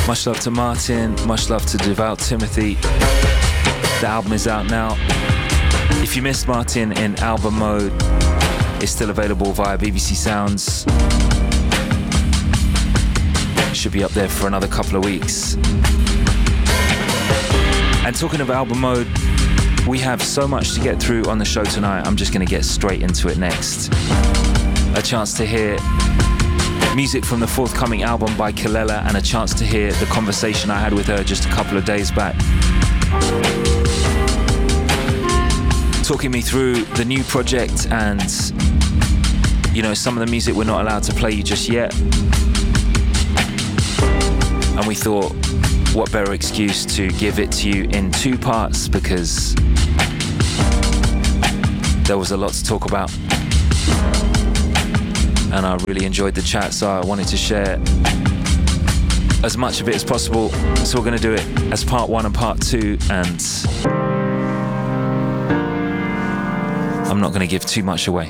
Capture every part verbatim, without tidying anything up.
Much love to Martin, much love to Devout Timothy. The album is out now. If you missed Martin in album mode, it's still available via B B C Sounds. Should be up there for another couple of weeks. And talking of album mode, we have so much to get through on the show tonight. I'm just going to get straight into it next. A chance to hear music from the forthcoming album by Kelela, and a chance to hear the conversation I had with her just a couple of days back, talking me through the new project and, you know, some of the music we're not allowed to play you just yet. And we thought, what better excuse to give it to you in two parts, because there was a lot to talk about. And I really enjoyed the chat, so I wanted to share as much of it as possible. So we're going to do it as part one and part two, and I'm not going to give too much away.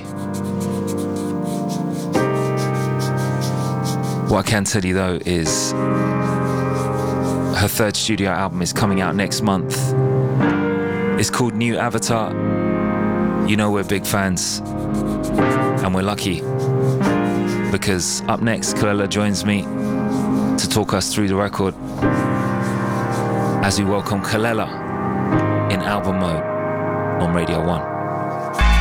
What I can tell you though is her third studio album is coming out next month. It's called New Avatar. You know we're big fans, and we're lucky, because up next Kelela joins me to talk us through the record as we welcome Kelela in album mode on Radio one.